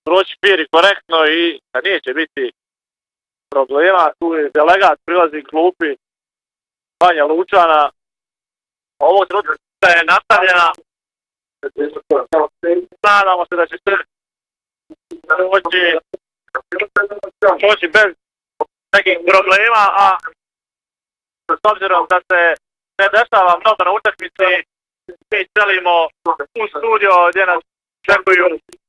proći mir i korektno i da neće biti problema. Tu je delegat prilazi klupi Banja Lučana. Ovo trenutka je nastavljena. Nadamo se da će se moći bez nekih problema, a s obzirom da se ne dešava mnogo na utakmici, mi selimo u studio gdje nas čekuju